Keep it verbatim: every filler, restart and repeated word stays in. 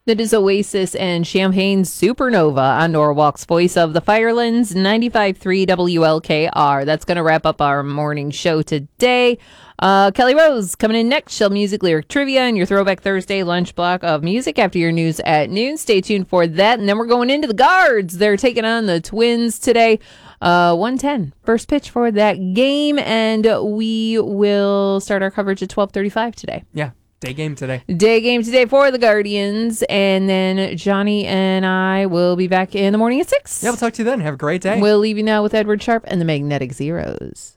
That is Oasis and Champagne Supernova on Norwalk's Voice of the Firelands, ninety-five point three W L K R. That's going to wrap up our morning show today. Uh, Kelly Rose coming in next. She'll music, lyric trivia, and your Throwback Thursday lunch block of music after your news at noon. Stay tuned for that. And then we're going into the Guards. They're taking on the Twins today. Uh, one ten, first pitch for that game. And we will start our coverage at twelve thirty-five today. Yeah. Day game today. Day game today for the Guardians. And then Johnny and I will be back in the morning at six. Yeah, we'll talk to you then. Have a great day. We'll leave you now with Edward Sharp and the Magnetic Zeros.